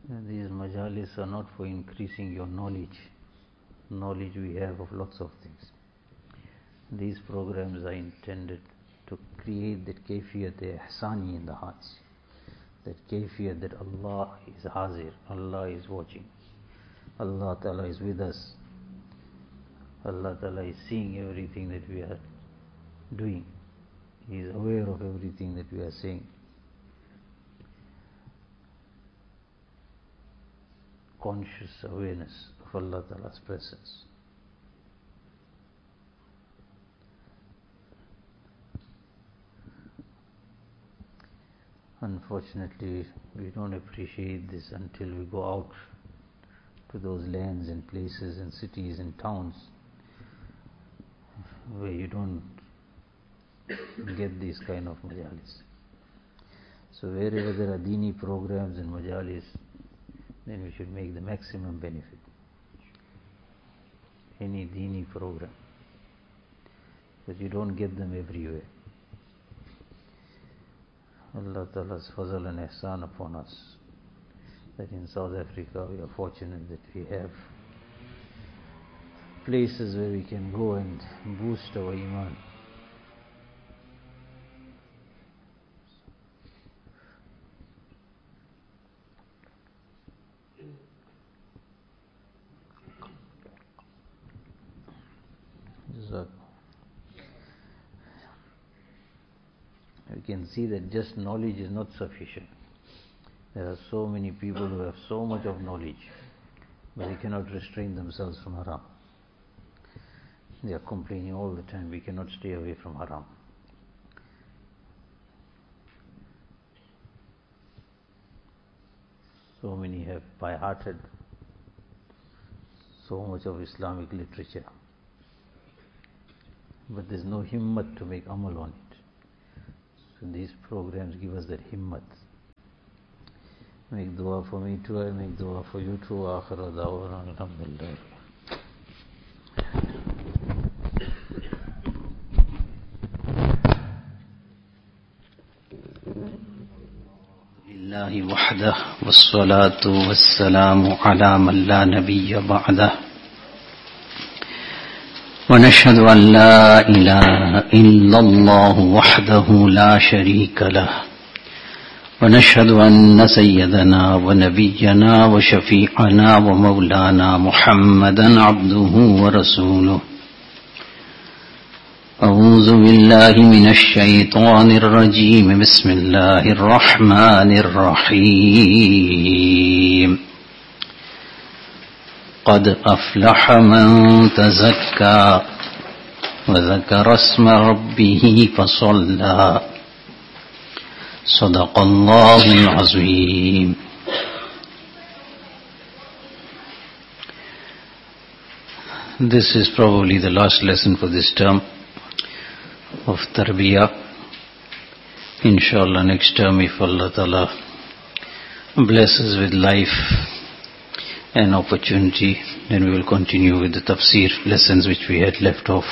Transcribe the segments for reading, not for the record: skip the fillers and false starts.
These majalis are not for increasing your knowledge. Knowledge we have of lots of things. These programs are intended to create that kayfiyat-e-ihsani in the hearts. That kayfiyat that Allah is hazir, Allah is watching. Allah Ta'ala is with us. Allah Ta'ala is seeing everything that we are doing. He is aware of everything that we are saying. Conscious awareness of Allah Ta'ala's presence. Unfortunately, we don't appreciate this until we go out to those lands and places and cities and towns where you don't get these kind of majalis. So wherever there are dini programs and majalis, then we should make the maximum benefit. Any dini program. But you don't get them everywhere. Allah Ta'ala's fazal and ihsan upon us, that in South Africa we are fortunate that we have places where we can go and boost our iman. We can see that just knowledge is not sufficient. There are so many people who have so much of knowledge, but they cannot restrain themselves from haram. They are complaining all the time, we cannot stay away from haram. So many have by-hearted so much of Islamic literature, but there is no himmat to make amal on it. So these programs give us that himmat. Make dua for me too, I make dua for you too. Akhira da'wana alhamdulillah. Lillahi wahdah wassalatu wassalamu ala man la nabiyya ba'dah. ونشهد أن لا إله إلا الله وحده لا شريك له ونشهد أن سيدنا ونبينا وشفيعنا ومولانا محمدا عبده ورسوله أعوذ بالله من الشيطان الرجيم بسم الله الرحمن الرحيم قد أفلح من تزكى وذكر اسم ربه فصلى صدق الله العظيم. This is probably the last lesson for this term of Tarbiyah. Inshallah next term, if Allah Ta'ala blesses with life and opportunity, then we will continue with the tafsir lessons which we had left off.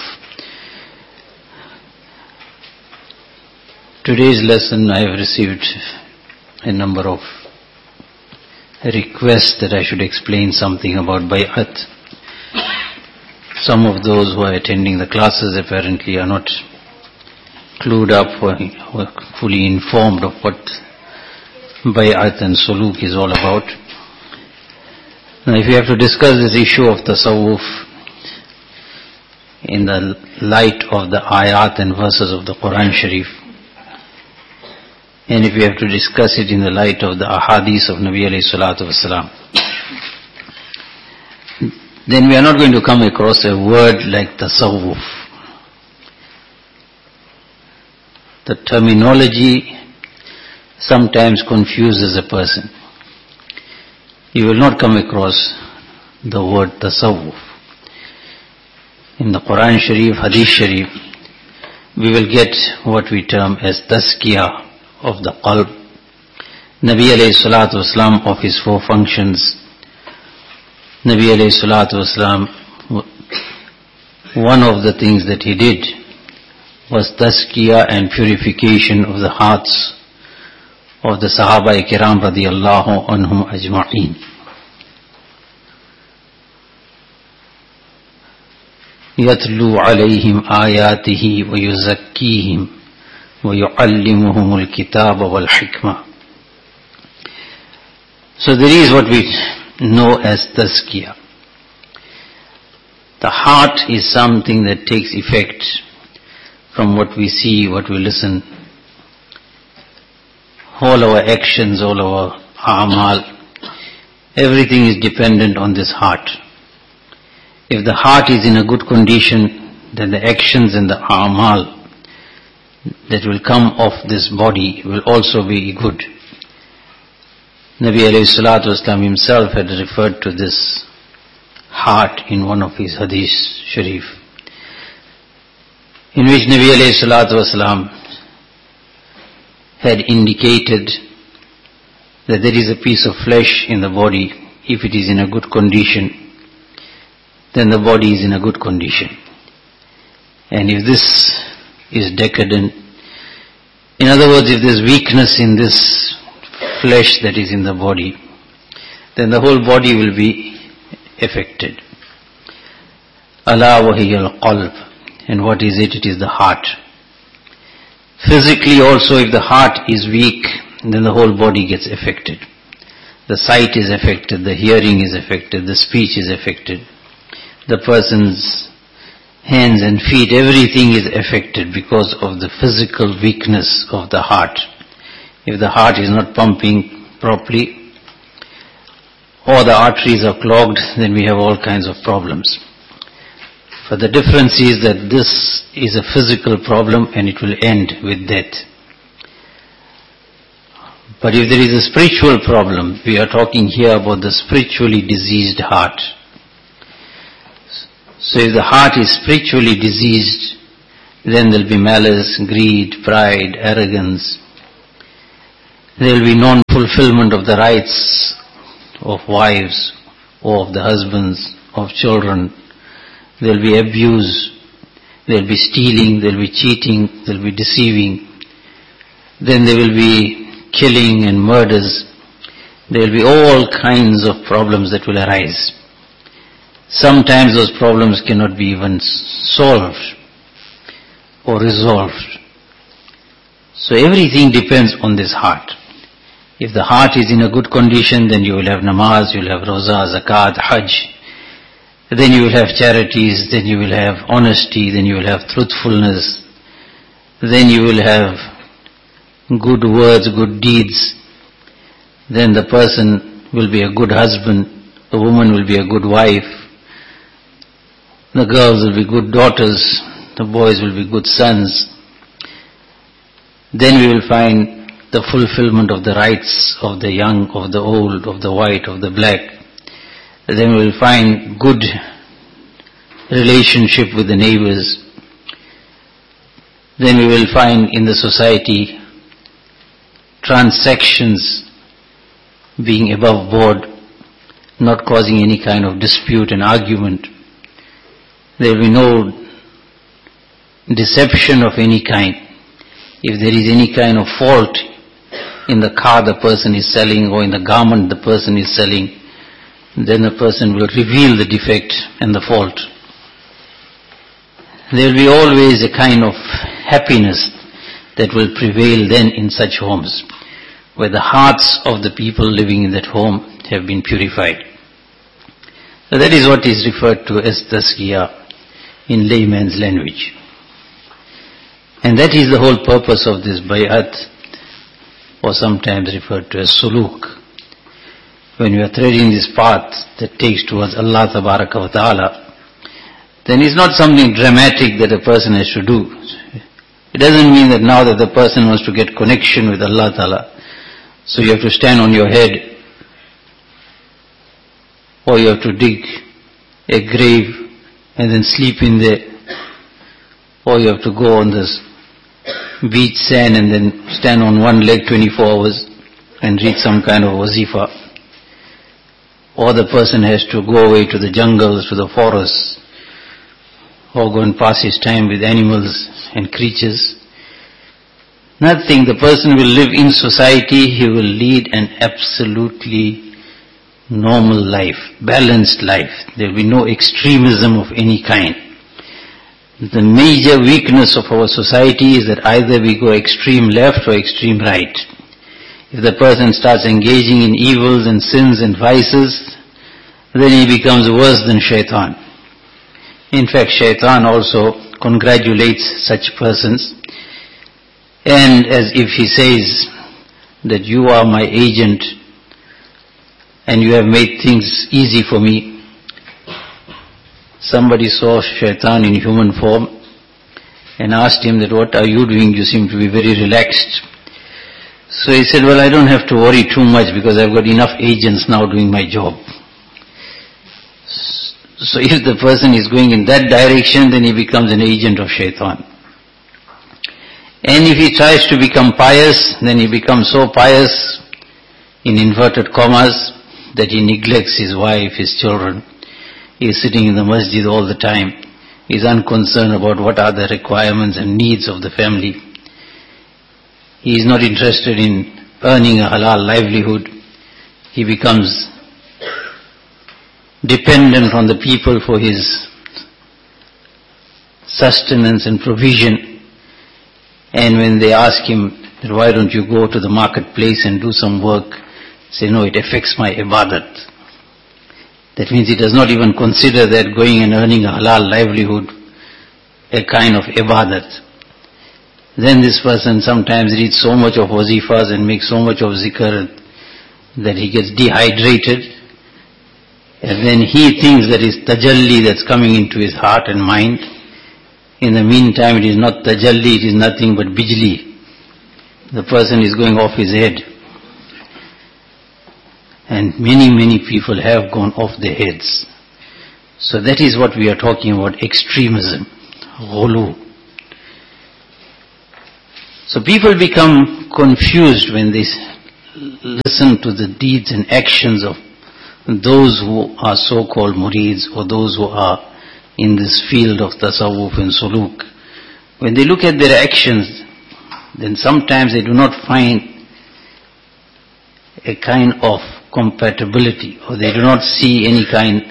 Today's lesson, I have received a number of requests that I should explain something about Bay'at. Some of those who are attending the classes apparently are not clued up or fully informed of what Bay'at and Suluk is all about. Now, if you have to discuss this issue of tasawwuf in the light of the ayat and verses of the Quran Sharif, and if you have to discuss it in the light of the ahadith of Nabi alayhi salatu wasalam, then we are not going to come across a word like tasawwuf. The terminology sometimes confuses a person. You will not come across the word tasawwuf. In the Quran Sharif, Hadith Sharif, we will get what we term as tazkiyah of the qalb. Nabi alayhi salatu wasalam, of his four functions, Nabi alayhi salatu wasalam, one of the things that he did was tazkiyah and purification of the hearts of the Sahaba Kiram radiyallahu anhum ajma'in. يَتْلُو عَلَيْهِمْ آيَاتِهِ وَيُزَكِّيهِمْ وَيُعَلِّمُهُمُ الْكِتَابَ وَالْحِكْمَةَ. So there is what we know as tazkiyah. The heart is something that takes effect from what we see, what we listen. All our actions, all our a'mal, everything is dependent on this heart. If the heart is in a good condition, then the actions and the a'mal that will come off this body will also be good. Nabi alayhi salatu wasalam himself had referred to this heart in one of his hadith sharif, in which Nabi alayhi salatu wasalam had indicated that there is a piece of flesh in the body. If it is in a good condition, then the body is in a good condition. And if this is decadent, in other words, if there is weakness in this flesh that is in the body, then the whole body will be affected. Ala wa hiya al-qalb. And what is it? It is the heart. Physically also, if the heart is weak, then the whole body gets affected. The sight is affected, the hearing is affected, the speech is affected. The person's hands and feet, everything is affected because of the physical weakness of the heart. If the heart is not pumping properly, or the arteries are clogged, then we have all kinds of problems. But the difference is that this is a physical problem and it will end with death. But if there is a spiritual problem, we are talking here about the spiritually diseased heart. So if the heart is spiritually diseased, then there will be malice, greed, pride, arrogance. There will be non-fulfillment of the rights of wives or of the husbands, of children. There will be abuse, there will be stealing, there will be cheating, there will be deceiving. Then there will be killing and murders. There will be all kinds of problems that will arise. Sometimes those problems cannot be even solved or resolved. So everything depends on this heart. If the heart is in a good condition, then you will have namaz, you will have roza, zakat, hajj. Then you will have charities, then you will have honesty, then you will have truthfulness. Then you will have good words, good deeds. Then the person will be a good husband, the woman will be a good wife. The girls will be good daughters, the boys will be good sons. Then we will find the fulfillment of the rights of the young, of the old, of the white, of the black. Then we will find good relationship with the neighbors. Then we will find in the society transactions being above board, not causing any kind of dispute and argument. There will be no deception of any kind. If there is any kind of fault in the car the person is selling or in the garment the person is selling, then the person will reveal the defect and the fault. There will be always a kind of happiness that will prevail then in such homes, where the hearts of the people living in that home have been purified. So that is what is referred to as tazkiyah in layman's language. And that is the whole purpose of this bay'at, or sometimes referred to as suluk. When you are treading this path that takes towards Allah Tabaraka wa Ta'ala, then it's not something dramatic that a person has to do. It doesn't mean that now that the person wants to get connection with Allah Ta'ala, so you have to stand on your head, or you have to dig a grave and then sleep in there, or you have to go on this beach sand and then stand on one leg 24 hours and read some kind of wazifa, or the person has to go away to the jungles, to the forests, or go and pass his time with animals and creatures. Nothing. The person will live in society, he will lead an absolutely normal life, balanced life. There will be no extremism of any kind. The major weakness of our society is that either we go extreme left or extreme right. If the person starts engaging in evils and sins and vices, then he becomes worse than shaitan. In fact, shaitan also congratulates such persons, and as if he says that you are my agent and you have made things easy for me. Somebody saw shaitan in human form and asked him that, what are you doing? You seem to be very relaxed. So he said, well, I don't have to worry too much because I've got enough agents now doing my job. So if the person is going in that direction, then he becomes an agent of shaitan. And if he tries to become pious, then he becomes so pious, in inverted commas, that he neglects his wife, his children. He is sitting in the masjid all the time. He is unconcerned about what are the requirements and needs of the family. He is not interested in earning a halal livelihood. He becomes dependent on the people for his sustenance and provision. And when they ask him, why don't you go to the marketplace and do some work? Say, no, it affects my ibadat. That means he does not even consider that going and earning a halal livelihood a kind of ibadat. Then this person sometimes reads so much of wazifas and makes so much of zikr that he gets dehydrated. And then he thinks that is tajalli that's coming into his heart and mind. In the meantime, it is not tajalli, it is nothing but bijli. The person is going off his head. And many people have gone off their heads. So that is what we are talking about, extremism, ghulu. So people become confused when they listen to the deeds and actions of those who are so-called murids or those who are in this field of tasawwuf and suluk. When they look at their actions, then sometimes they do not find a kind of compatibility, or they do not see any kind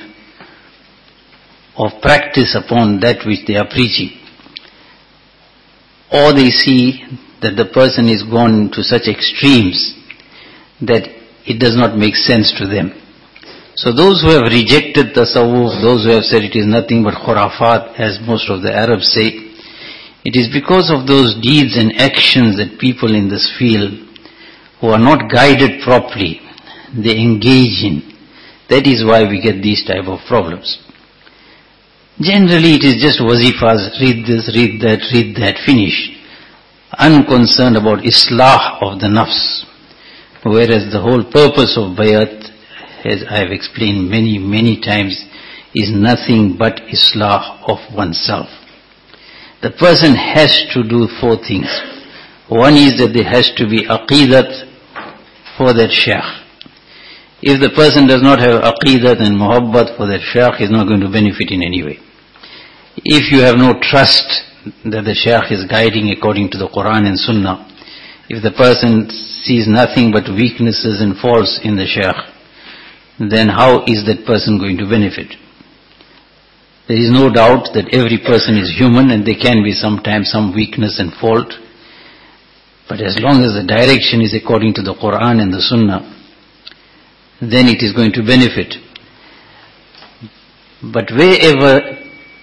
of practice upon that which they are preaching. Or they see that the person is gone to such extremes that it does not make sense to them. So those who have rejected tasawwuf, those who have said it is nothing but khurafat, as most of the Arabs say, it is because of those deeds and actions that people in this field who are not guided properly, they engage in. That is why we get these type of problems. Generally it is just wazifas, read this, read that, finish. Unconcerned about islah of the nafs. Whereas the whole purpose of bayat, as I have explained many times, is nothing but islah of oneself. The person has to do 4 things. One is that there has to be aqidat for that shaykh. If the person does not have aqidat and muhabbat for that shaykh, he is not going to benefit in any way. If you have no trust that the shaykh is guiding according to the Quran and Sunnah, if the person sees nothing but weaknesses and faults in the shaykh, then how is that person going to benefit? There is no doubt that every person is human and there can be sometimes some weakness and fault. But as long as the direction is according to the Quran and the Sunnah, then it is going to benefit. But wherever,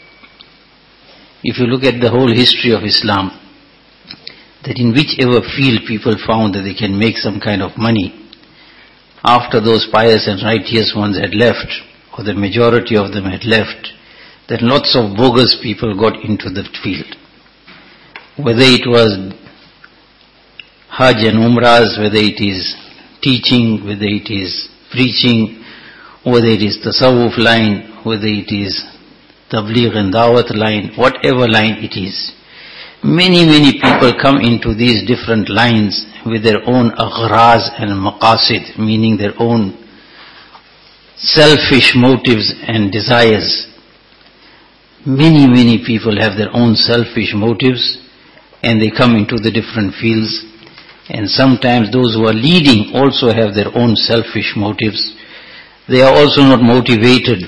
if you look at the whole history of Islam, that in whichever field people found that they can make some kind of money, after those pious and righteous ones had left, or the majority of them had left, then lots of bogus people got into the field. Whether it was Hajj and Umrahs, whether it is teaching, whether it is preaching, whether it is tasawwuf line, whether it is tabligh and dawat line, whatever line it is. Many people come into these different lines with their own aghraz and maqasid, meaning their own selfish motives and desires. Many people have their own selfish motives and they come into the different fields. And sometimes those who are leading also have their own selfish motives. They are also not motivated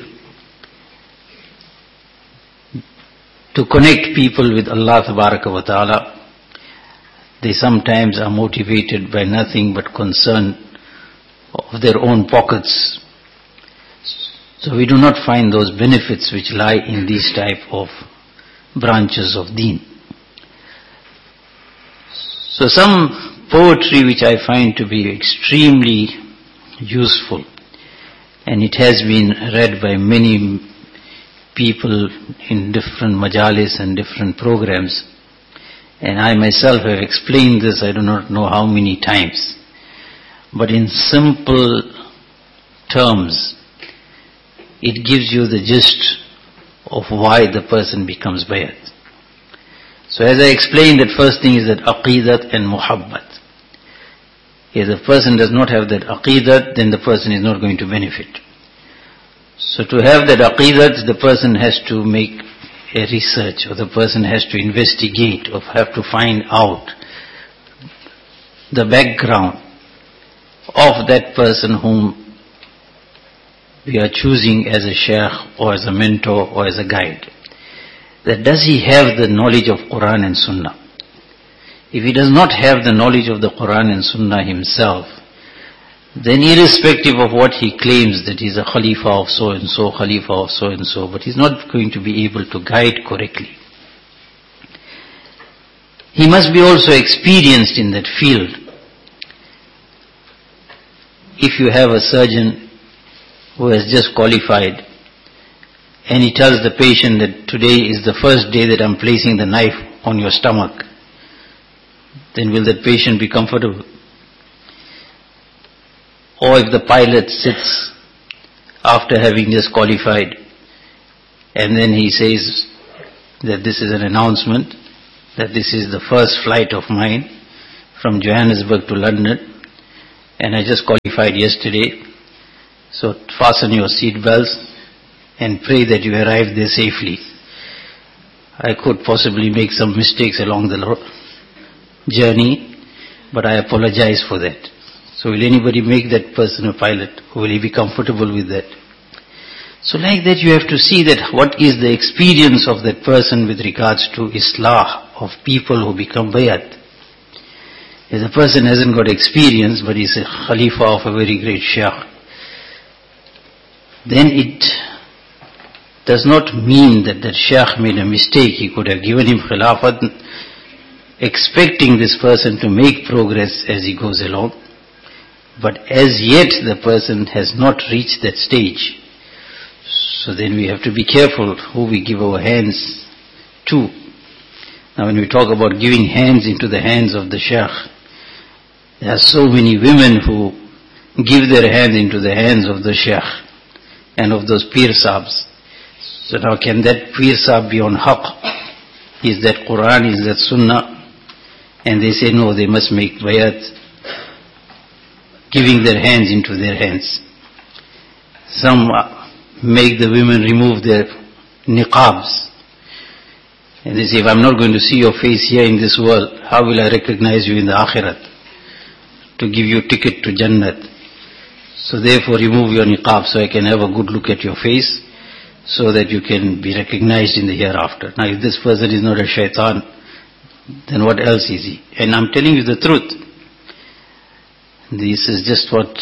to connect people with Allah Tabaraka wa Ta'ala. They sometimes are motivated by nothing but concern of their own pockets. So we do not find those benefits which lie in these type of branches of deen. So some poetry which I find to be extremely useful, and it has been read by many people in different majalis and different programs, and I myself have explained this I do not know how many times, but in simple terms it gives you the gist of why the person becomes bayat. So as I explained, that first thing is that aqidat and muhabbat. If the person does not have that aqidat, then the person is not going to benefit. So to have that aqidat, the person has to make a research, or the person has to investigate, or have to find out the background of that person whom we are choosing as a sheikh or as a mentor or as a guide. That does he have the knowledge of Quran and Sunnah? If he does not have the knowledge of the Quran and Sunnah himself, then irrespective of what he claims that he's a Khalifa of so and so, Khalifa of so and so, but he's not going to be able to guide correctly. He must be also experienced in that field. If you have a surgeon who has just qualified, and he tells the patient that today is the first day that I'm placing the knife on your stomach, then will that patient be comfortable? Or if the pilot sits after having just qualified, and then he says that this is an announcement, that this is the first flight of mine from Johannesburg to London, and I just qualified yesterday, so fasten your seat belts and pray that you arrive there safely. I could possibly make some mistakes along the journey, but I apologize for that. So will anybody make that person a pilot? Or will he be comfortable with that? So like that you have to see that what is the experience of that person with regards to islah of people who become bayat. If the person hasn't got experience, but he's a khalifa of a very great sheikh, then it does not mean that that sheikh made a mistake. He could have given him khilafat, expecting this person to make progress as he goes along. But as yet the person has not reached that stage. So then we have to be careful who we give our hands to. Now when we talk about giving hands into the hands of the sheikh, there are so many women who give their hands into the hands of the sheikh and of those pir sahibs. So now can that pir sahib be on haqq? Is that Quran, is that Sunnah? And they say no, they must make bayat, giving their hands into their hands. Some make the women remove their niqabs. And they say, if I'm not going to see your face here in this world, how will I recognize you in the akhirat? To give you ticket to Jannat. So therefore remove your niqab so I can have a good look at your face, so that you can be recognized in the hereafter. Now if this person is not a shaitan, then what else is he? And I'm telling you the truth. This is just what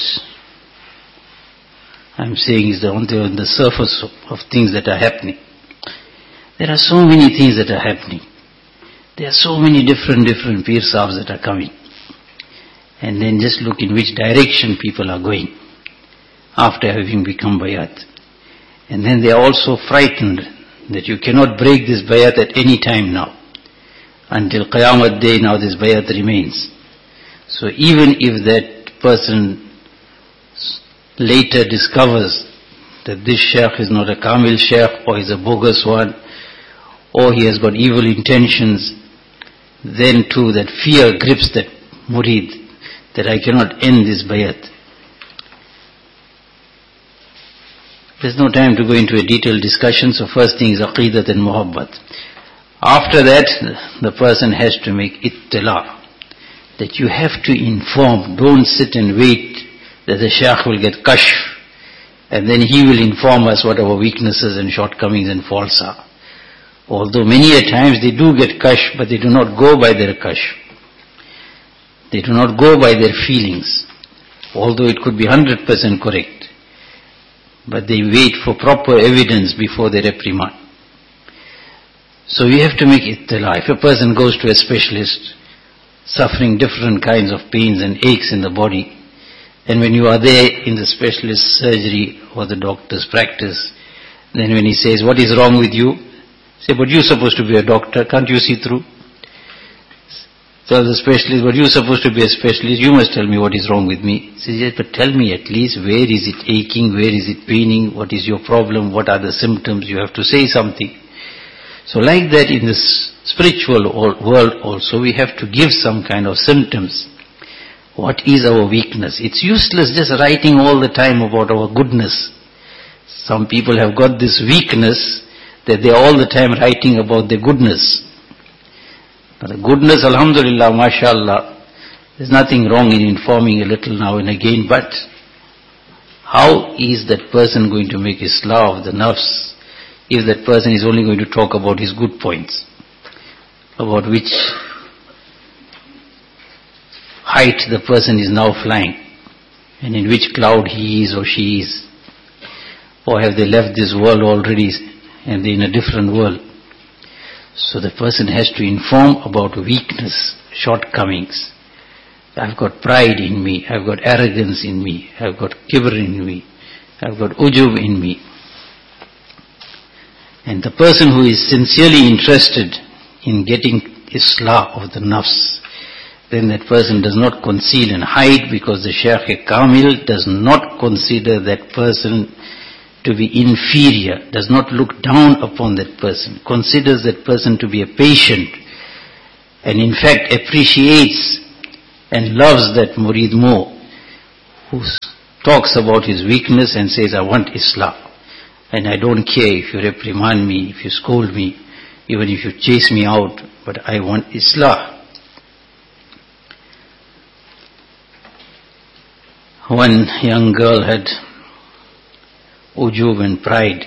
I'm saying is on the surface of things that are happening. There are so many things that are happening. There are so many different pir sahibs that are coming. And then just look in which direction people are going after having become bayat. And then they are also frightened that you cannot break this bayat at any time now. Until Qiyamah day now this bayat remains. So even if that person later discovers that this sheikh is not a kamil sheikh, or is a bogus one, or he has got evil intentions, then too that fear grips that murid, that I cannot end this bayat. There's no time to go into a detailed discussion, so first thing is aqidat and muhabbat. After that, the person has to make ittila, that you have to inform, don't sit and wait that the Shaykh will get kashf, and then he will inform us what our weaknesses and shortcomings and faults are. Although many a times they do get kashf, but they do not go by their kashf. They do not go by their feelings, although it could be 100% correct. But they wait for proper evidence before they reprimand. So we have to make ittila. If a person goes to a specialist, suffering different kinds of pains and aches in the body, and when you are there in the specialist surgery or the doctor's practice, then when he says, what is wrong with you? Say, but you're supposed to be a doctor, can't you see through? So the specialist, but you're supposed to be a specialist, you must tell me what is wrong with me. He says, yes, but tell me at least, where is it aching, where is it paining, what is your problem, what are the symptoms, you have to say something. So like that in this spiritual world also, we have to give some kind of symptoms. What is our weakness? It's useless just writing all the time about our goodness. Some people have got this weakness that they are all the time writing about their goodness. But the goodness, alhamdulillah, mashallah, there's nothing wrong in informing a little now and again, but how is that person going to make islah of the nafs if that person is only going to talk about his good points, about which height the person is now flying, and in which cloud he is or she is, or have they left this world already and they're in a different world. So the person has to inform about weakness, shortcomings. I've got pride in me, I've got arrogance in me, I've got kibr in me, I've got ujub in me. And the person who is sincerely interested in getting islah of the nafs, then that person does not conceal and hide, because the Shaykh Kamil does not consider that person to be inferior, does not look down upon that person, considers that person to be a patient, and in fact appreciates and loves that murid more, who talks about his weakness and says, I want islah. And I don't care if you reprimand me, if you scold me, even if you chase me out, but I want islah. One young girl had ujub and pride.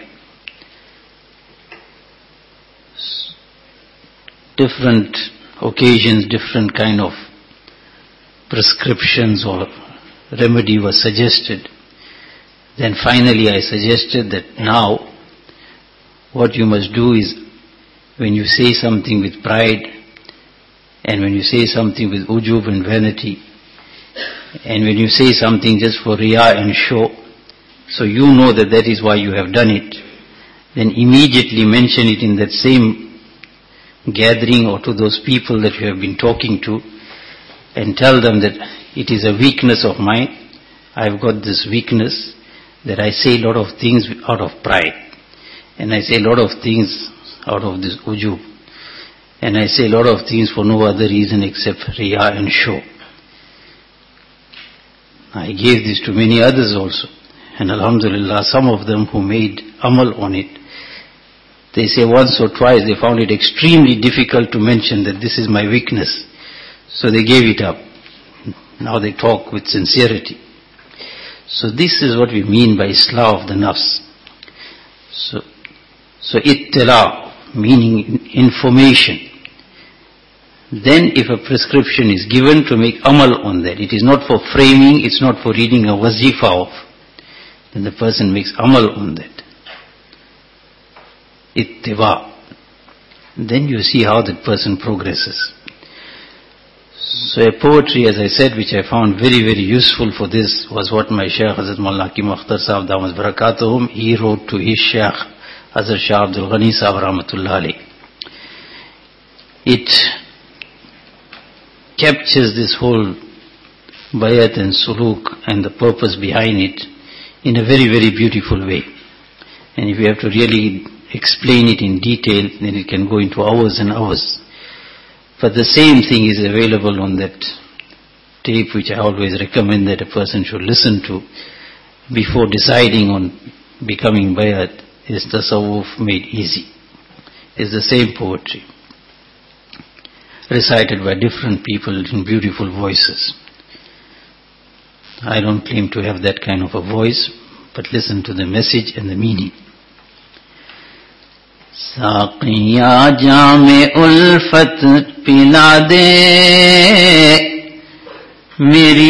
Different occasions, different kind of prescriptions or remedy was suggested. Then finally I suggested that now what you must do is, when you say something with pride and when you say something with ujub and vanity, and when you say something just for riyah and show, so you know that that is why you have done it, then immediately mention it in that same gathering or to those people that you have been talking to, and tell them that it is a weakness of mine. I've got this weakness that I say a lot of things out of pride, and I say a lot of things out of this ujub, and I say a lot of things for no other reason except riyah and show. I gave this to many others also, and alhamdulillah, some of them who made amal on it, they say once or twice they found it extremely difficult to mention that this is my weakness, so they gave it up. Now they talk with sincerity. So this is what we mean by islah of the nafs. So ittila, meaning information. Then if a prescription is given, to make amal on that. It is not for framing, it's not for reading a wazifa off. Then the person makes amal on that. Ittiba. Then you see how that person progresses. So a poetry, as I said, which I found very, very useful for this, was what my Shaykh Hazrat Maulana Hakim Akhtar Sahib Damas Barakatuhum, he wrote to his Shaykh Hazrat Shah Abdul Ghani Sahib Rahmatullah Alayh. It captures this whole bayat and suluk and the purpose behind it in a very, very beautiful way. And if you have to really explain it in detail, then it can go into hours and hours. But the same thing is available on that tape, which I always recommend that a person should listen to before deciding on becoming bayat, is tasawwuf made easy. It's the same poetry. recited by different people in beautiful voices. I don't claim to have that kind of a voice, but listen to the message and the meaning. साक़िया जामे उल्फत पिला दे, मेरी